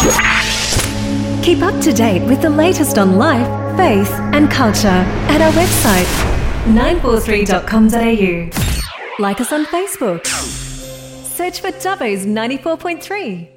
Keep up to date with the latest on life, faith and culture at our website 943.com.au. Like us on Facebook. Search for Dubbo's 94.3.